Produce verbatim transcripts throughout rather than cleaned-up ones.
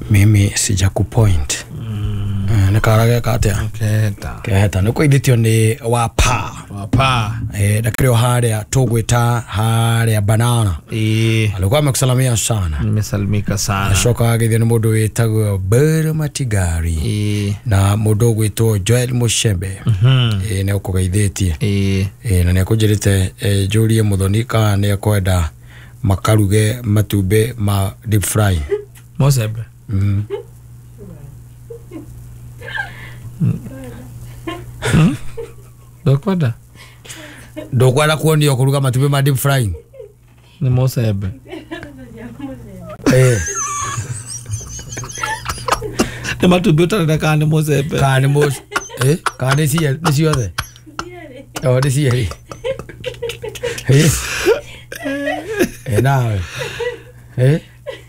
mimi sija ku point mm. uh, nikarage katia keta keta niko ithitio ni wapa wapa eh dakrio haria tugwita haria banana eh alikuwa amekusalamia sana. Nimesalimika sana. Shoka agithio ni mundu witagwo Bero Matigari eh na mundu gwitwo Joel Mushembe mhm eh ne ukugeithitie eh eh na ne kujirite eh, Julie Muthonika ne kwenda makaruge matumbe ma deep fry Mosebe mm. Hmm? Dokwada? Dokwada kuonio kuruga matumbe ma deep frying. Ni Mosebe. Eh. Ni matumbe utarenda kana Mosebe. Kana mos. Eh? Kana si ni si yothe. Oh, ni si yeri. Eh. Eh nawe. Eh?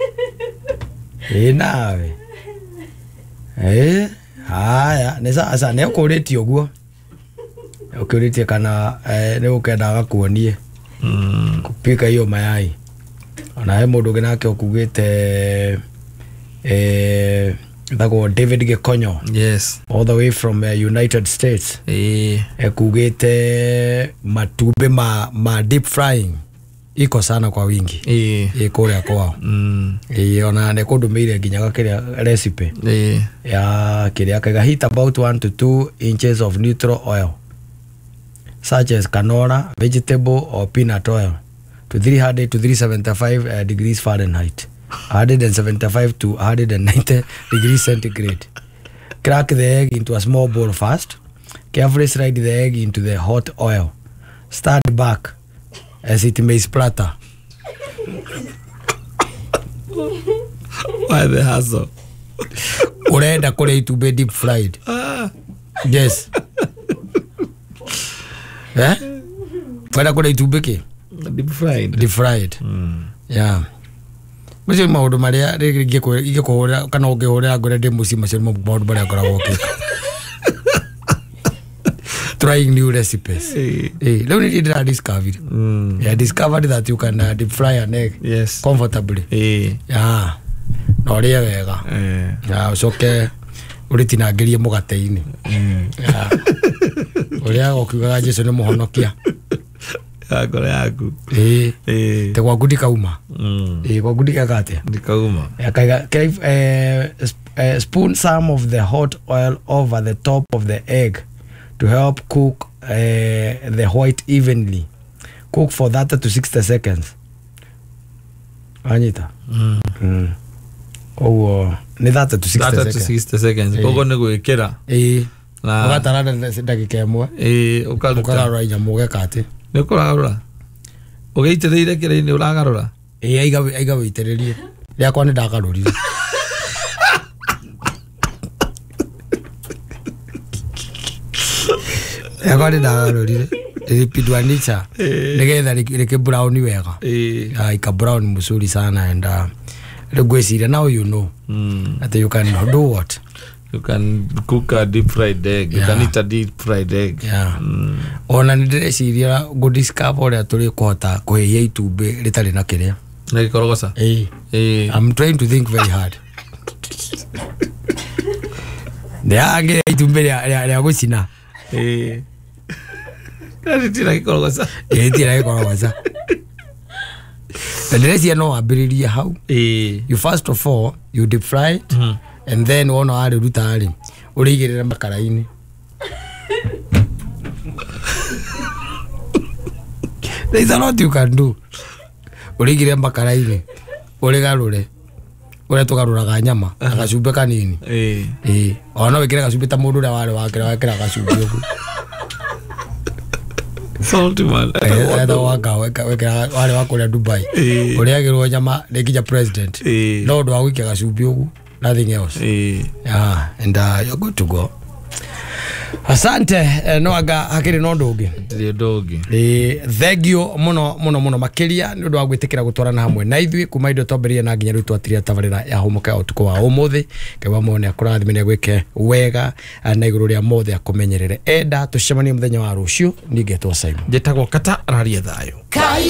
Eh nawe. Eh? Haya, nesa asa ne ukuriti oguo. Ukuriti kana eh ne ukenda gakuonie. Mm. Kupika hiyo mayai. Ona he mundu ginake ukugite eh ndago David Gekonyo. Yes. All the way from uh, United States. Eh. Ekugite matumbe ma ma deep frying. Iko sana kwa wingi. Eh. Iko ya kwao. Mm. Eh ona ne kudumire ginyaga kile recipe. Eh. Ya kile kaga heat about one to two inches of neutral oil, such as canola, vegetable or peanut oil, to three hundred to three seventy-five uh, degrees Fahrenheit, one seventy-five to one ninety degrees centigrade. Crack the egg into a small bowl first. Carefully slide the egg into the hot oil. Stand back as it may splatter. Why the hassle? Urenda kule itumbĩ deep fried. Ah. Yes. Eh? Urenda kule itumbĩ ki? Deep fried. Deep fried. Mm. Yeah. Mese maundu maria rigi ko igi ko hora kana oge hora ngore de musi macio maundu maria ngoragwo ki. Trying new recipes. Eh. Eh, leo ni did discover. Mm. Yeah, discovered that you can uh, deep fry an egg Yes. comfortably. Eh. Yeah. No ria wega. Eh. Yeah, ucoke uritinangirie mugate-ini. Mm. Yeah. Uria gokiugaga Jesu ni muhonokia. Agora yaku. Eh. Eh. Te gwagudi kauma. Mm. Eh, gwagudi kagate. Ndikauma. Akaiga give uh, uh, spoon some of the hot oil over the top of the egg to help cook uh, the white evenly. Cook for thirty to sixty seconds. Anita. Mm. Mm. Oh, ni thirty to sixty thirty seconds. to sixty seconds. Kogo ni gwikira. Eh. Na Ugatarana ndagika imwe. eh ukaruta. Ukagarura nyamu ugekate. Ni kurarura. Ugeitiriire kire-ini uragarura. Eh, aiga aiga witiririe. Riakwa ni ndagarurire. Riakwa ni ndagarurire. Ilipidwa nicha. Nigetha rike brown wega. Eh. Ah, ika brown musuri sana and uh, regwesiria now you know Mm. that you can do what. You can cook a deep fried egg. You Yeah. can eat a deep fried egg. Yeah. Mm. Ona ndireciria go discover uria turi kuhota kuhia itumbĩ ritari na kiria. Na gikorogoca. Eh. Eh. I'm trying to think very hard. Ndeange itumbĩ ria ria gucina. Eh. Kasi tira gikorogoca. Eh, tira gikorogoca. Ndireciria no ambiririe hau. Eh. You first of all you deep fry it. Mm. And then wona ari ruta ari urigirira makara-ini. There is a lot you can do. Urigirira makara-ini urigarure ure tugaruraga nyama agacumbe kanini. Eh. Eh, ona wikira gacumbe ta mundu ria wari wakira wakira gacumbe ugu. Salty man. Eh, eta waka wikira wari wakuria Dubai. Eh. Uriagirwo nyama nikija president. Eh. No ndo agwikia gacumbe ugu. Nothing else. Eh. Yeah, and uh, you're good to go. Asante eh, no aga hakiri no ndugi. Ndiri ndugi. Eh, thegio muno muno muno makiria ni undu wa gwitikira gutwarana hamwe na ithui kuma indo twambiria na nginya riu twatiria tabarira ya homoka utuko wa umuthi kewa mone akurathimene gwike wega na iguru ria mothe akumenyerere enda tucemanie muthenya wa rucio ningetwo Simon Jetagwo kata araria thayo.